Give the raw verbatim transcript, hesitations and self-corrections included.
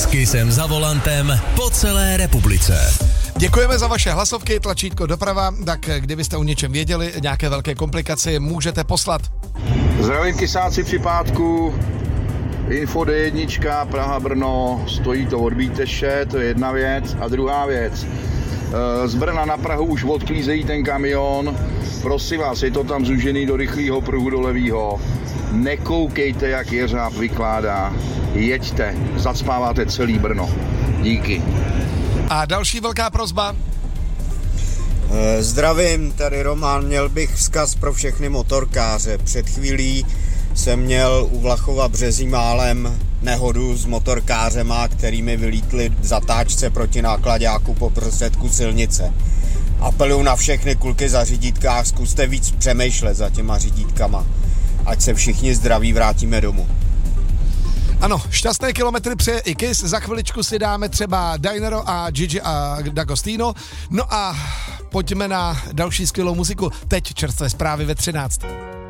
S Kissem za volantem po celé republice. Děkujeme za vaše hlasovky, tlačítko doprava, tak kdybyste o něčem věděli, nějaké velké komplikace, můžete poslat. Zdravím kysáci při pátku, info D jedna, Praha, Brno, stojí to od Bíteše, to je jedna věc. A druhá věc, z Brna na Prahu už odklízejí ten kamion, prosím vás, je to tam zúžený do rychlého pruhu do levýho, nekoukejte, jak jeřáb vykládá, jeďte, zacpáváte celý Brno. Díky. A další velká prosba. Zdravím, tady Roman, měl bych vzkaz pro všechny motorkáře. Před chvílí jsem měl u Vlachova Březimálem nehodu s motorkářema, kterými vylítli v zatáčce proti náklaďáku po prostředku silnice. Apeluju na všechny kulky za řidítkách, zkuste víc přemýšlet za těma řidítkama, ať se všichni zdraví vrátíme domů. Ano, šťastné kilometry přeje i Kiss, za chviličku si dáme třeba Dinero a Gigi a D'Agostino. No a pojďme na další skvělou muziku, teď čerstvé zprávy ve třináct.